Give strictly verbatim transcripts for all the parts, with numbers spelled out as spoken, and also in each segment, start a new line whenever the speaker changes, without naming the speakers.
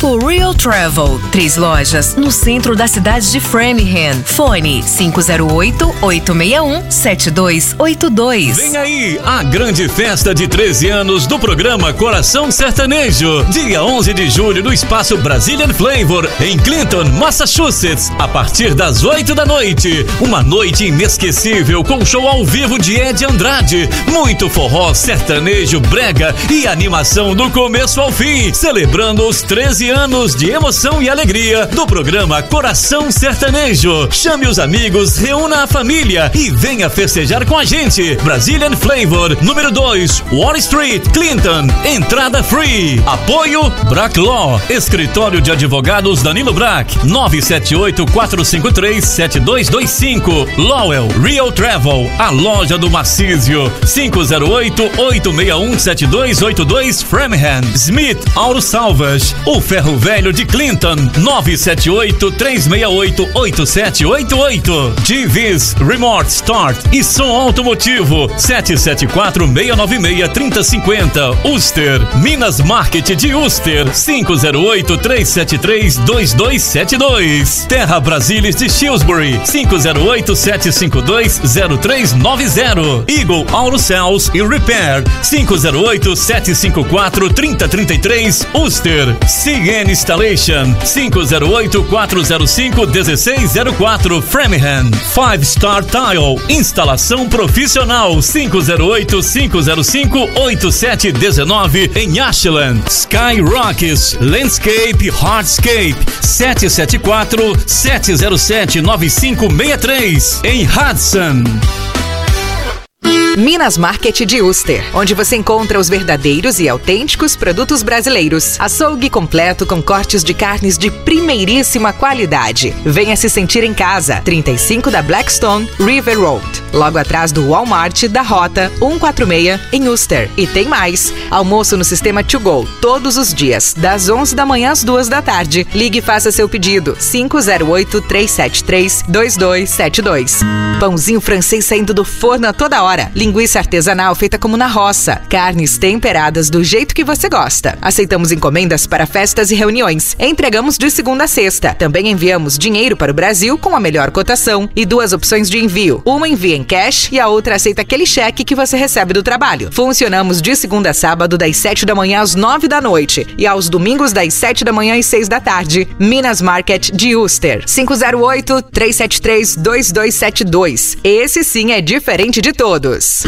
Grupo Real Travel, três lojas no centro da cidade de Framingham. Fone cinco zero oito, oito seis um, sete dois oito dois.
Vem aí a grande festa de treze anos do programa Coração Sertanejo, dia onze de julho no Espaço Brazilian Flavor, em Clinton, Massachusetts, a partir das oito da noite. Uma noite inesquecível com show ao vivo de Ed Andrade, muito forró, sertanejo, brega e animação do começo ao fim, celebrando os treze anos de emoção e alegria do programa Coração Sertanejo. Chame os amigos, reúna a família e venha festejar com a gente. Brazilian Flavor, número dois, Wall Street, Clinton. Entrada free. Apoio Brack Law, escritório de advogados Danilo Brack, nove sete oito, quatro cinco três, sete dois dois cinco. Lowell Real Travel, a loja do Marcísio, cinco zero oito, oito seis um, sete dois oito dois, Framingham. Smith Auto Salvage, o ferro velho de Clinton, nove sete oito, três seis oito, oito sete oito oito. G V's Remote Start e som automotivo, sete sete quatro, seis nove seis, três zero cinco zero. Uster Minas Market de Uster, cinco zero oito, três sete três, dois dois sete dois. Terra Brasilis de Shrewsbury, cinco zero oito, sete cinco dois, zero três nove zero. Eagle Auto Sales e Repair, cinco zero oito, sete cinco quatro, três zero três três. Uster C N Installation, cinco zero oito, quatro zero cinco, um seis zero quatro. Framingham. Five Star Tile, instalação profissional, cinco zero oito, cinco zero cinco, oito sete um nove em Ashland. Sky Rocks Landscape Hardscape, sete sete quatro, sete zero sete, nove cinco seis três em Hudson.
Minas Market de Uster, onde você encontra os verdadeiros e autênticos produtos brasileiros. Açougue completo com cortes de carnes de primeiríssima qualidade. Venha se sentir em casa. trinta e cinco da Blackstone River Road, logo atrás do Walmart da Rota cento e quarenta e seis em Uster. E tem mais, almoço no sistema To Go todos os dias, das onze da manhã às duas da tarde. Ligue e faça seu pedido, cinco zero oito, três sete três, dois dois sete dois. Pãozinho francês saindo do forno a toda hora. Linguiça artesanal feita como na roça. Carnes temperadas do jeito que você gosta. Aceitamos encomendas para festas e reuniões. Entregamos de segunda a sexta. Também enviamos dinheiro para o Brasil com a melhor cotação e duas opções de envio. Uma envia em cash e a outra aceita aquele cheque que você recebe do trabalho. Funcionamos de segunda a sábado das sete da manhã às nove da noite e aos domingos das sete da manhã às seis da tarde. Minas Market de Uster. cinco zero oito, três sete três, dois dois sete dois. Esse sim é diferente de todos.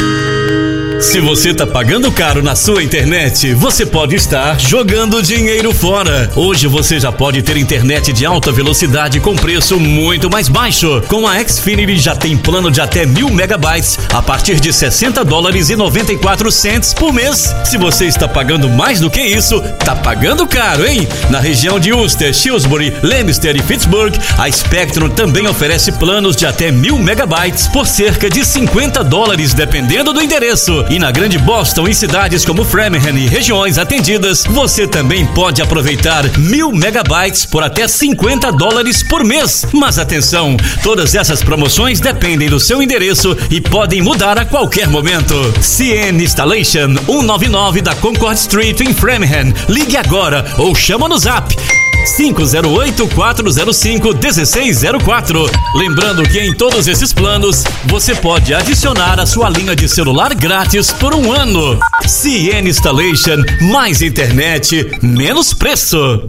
Se você tá pagando caro na sua internet, você pode estar jogando dinheiro fora. Hoje você já pode ter internet de alta velocidade com preço muito mais baixo. Com a Xfinity já tem plano de até mil megabytes a partir de sessenta dólares e noventa e quatro centavos por mês. Se você está pagando mais do que isso, tá pagando caro, hein? Na região de Uster, Shrewsbury, Leominster e Pittsburgh, a Spectrum também oferece planos de até mil megabytes por cerca de cinquenta dólares, dependendo do endereço. E na Grande Boston e cidades como Framingham e regiões atendidas, você também pode aproveitar mil megabytes por até cinquenta dólares por mês. Mas atenção, todas essas promoções dependem do seu endereço e podem mudar a qualquer momento. C N Installation, cento e noventa e nove da Concord Street em Framingham. Ligue agora ou chama no Zap cinco zero oito, quatro zero cinco, um seis zero quatro. Lembrando que em todos esses planos você pode adicionar a sua linha de celular grátis por um ano. C N Installation, mais internet, menos preço.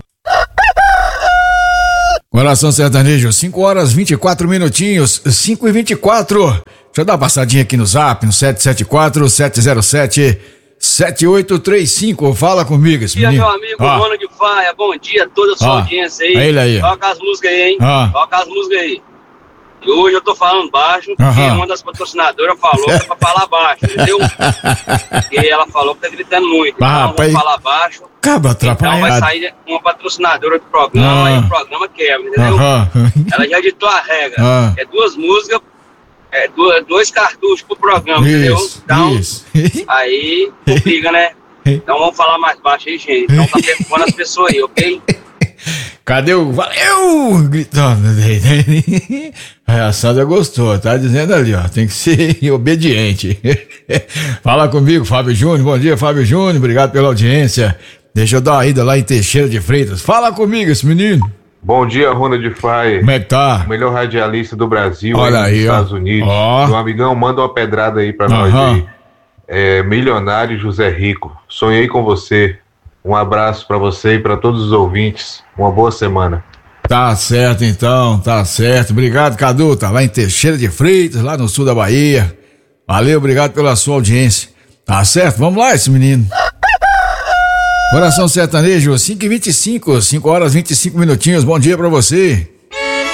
Coração Sertanejo, cinco horas vinte e quatro minutinhos, cinco e vinte e quatro. Deixa eu dar uma passadinha aqui no Zap, no sete sete quatro, sete zero sete, sete oito três cinco. Fala comigo, esse menino.
Bom dia, meu amigo, ah. Mano de Faia. Bom dia a toda a sua ah. audiência aí.
Ele aí.
Toca as músicas aí, hein?
Ah.
Toca as músicas aí. E hoje eu tô falando baixo, porque uma das patrocinadoras falou que é pra falar baixo, entendeu? E ela falou que tá gritando muito. Então
ah,
vamos pai... falar baixo.
Acaba atrapalhado.
Então vai sair uma patrocinadora do programa ah. e o programa quebra, entendeu?
Ah.
Ela já editou a regra.
Ah.
É duas músicas, é dois, dois cartuchos pro programa,
isso,
entendeu? Então,
isso.
aí complica, né? Então vamos falar mais baixo aí, gente. Então tá preocupando as pessoas aí, ok?
Cadê o... Valeu! Gritando. A Sandra gostou, tá dizendo ali, ó. Tem que ser obediente. Fala comigo, Fábio Júnior. Bom dia, Fábio Júnior. Obrigado pela audiência. Deixa eu dar uma ida lá em Teixeira de Freitas. Fala comigo, esse menino.
Bom dia, Ronald Fai.
Como é que tá?
O melhor radialista do Brasil.
Olha aí,
nos
ó.
Estados Unidos.
Ó.
Meu amigão, manda uma pedrada aí pra
Aham.
nós aí. É, milionário José Rico. Sonhei com você. Um abraço pra você e pra todos os ouvintes. Uma boa semana.
Tá certo então, tá certo. Obrigado, Cadu. Tá lá em Teixeira de Freitas, lá no sul da Bahia. Valeu, obrigado pela sua audiência. Tá certo? Vamos lá, esse menino. Coração Sertanejo, cinco e vinte e cinco, cinco horas e vinte e cinco minutinhos. Bom dia pra você.